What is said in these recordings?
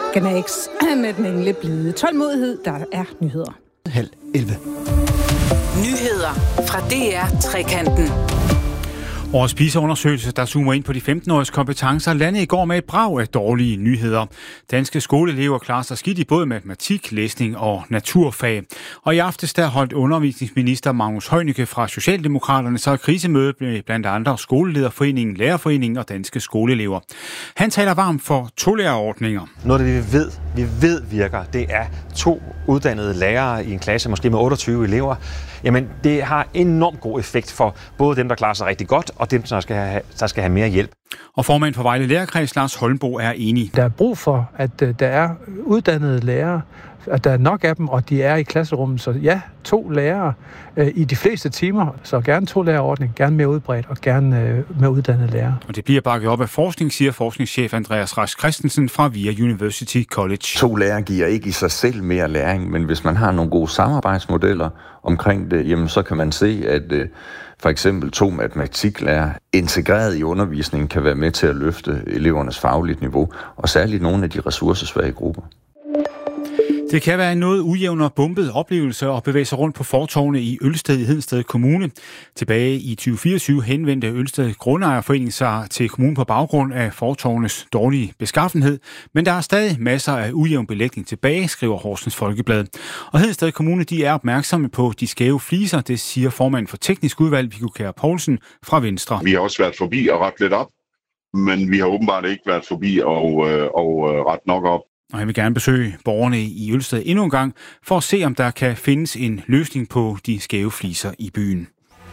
Gnags med den engle blide tålmodighed, der er nyheder. 10:30. Nyheder fra DR Trekanten. Årets PISA-undersøgelse, der zoomer ind på de 15-åriges kompetencer, landede i går med et brag af dårlige nyheder. Danske skoleelever klarer sig skidt i både matematik, læsning og naturfag. Og i aftes der holdt undervisningsminister Magnus Heunicke fra Socialdemokraterne så et krisemøde med blandt andre Skolelederforeningen, Lærerforeningen og Danske Skoleelever. Han taler varmt for tolærerordninger. Noget af det, vi ved virker, det er 2 uddannede lærere i en klasse, måske med 28 elever. Jamen, det har enormt god effekt for både dem, der klarer sig rigtig godt, og dem, der skal have mere hjælp. Og formand for Vejle Lærerkreds, Lars Holmbo, er enig. Der er brug for, at der er uddannede lærere, at der er nok af dem, og de er i klasserummet. Så ja, 2 lærere i de fleste timer, så gerne 2-lærerordning, gerne mere udbredt og gerne med uddannede lærere. Og det bliver bakket op af forskning, siger forskningschef Andreas Rask Christensen fra VIA University College. 2 lærere giver ikke i sig selv mere læring, men hvis man har nogle gode samarbejdsmodeller omkring det, jamen så kan man se, at for eksempel 2 matematiklærer integreret i undervisningen kan være med til at løfte elevernes fagligt niveau, og særligt nogle af de ressourcesvage grupper. Det kan være en noget ujævn og bumpet oplevelse at bevæge sig rundt på fortovene i Ølsted i Hedensted Kommune. Tilbage i 2024 henvendte Ølsted Grundejerforening sig til kommunen på baggrund af fortovnes dårlige beskaffenhed, men der er stadig masser af ujævn belægning tilbage, skriver Horsens Folkeblad. Og Hedensted Kommune, de er opmærksomme på de skæve fliser, det siger formand for teknisk udvalg Viggo Kjær Poulsen fra Venstre. Vi har også været forbi og ret lidt op, men vi har åbenbart ikke været forbi og ret nok op. Og jeg vil gerne besøge borgerne i Ølsted endnu en gang, for at se, om der kan findes en løsning på de skæve fliser i byen.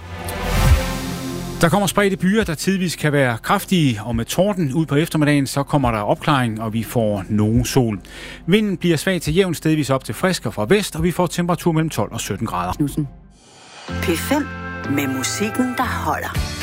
Der kommer spredte byer, der tidvis kan være kraftige, og med torden ud på eftermiddagen, så kommer der opklaring, og vi får nogen sol. Vinden bliver svag til jævn, stedvis op til frisk og fra vest, og vi får temperatur mellem 12 og 17 grader. P5 med musikken, der holder.